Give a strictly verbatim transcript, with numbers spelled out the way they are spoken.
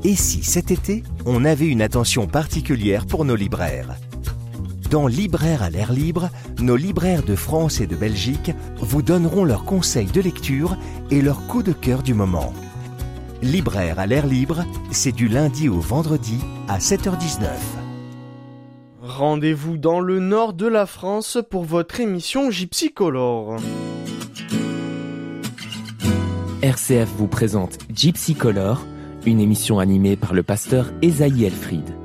Et si cet été, on avait une attention particulière pour nos libraires ? Dans Libraires à l'air libre, nos libraires de France et de Belgique vous donneront leurs conseils de lecture et leurs coups de cœur du moment. Libraires à l'air libre, c'est du lundi au vendredi à sept heures dix-neuf. Rendez-vous dans le nord de la France pour votre émission Gypsy Color. R C F vous présente Gypsy Color, une émission animée par le pasteur Esaïe Elfried.